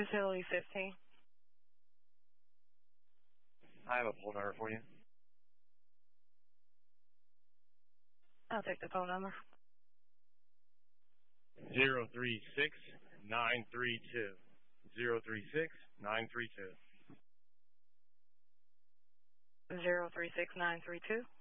Facility 15. I have a phone number for you. I'll take the phone number. 036-932. 036-932. 036932.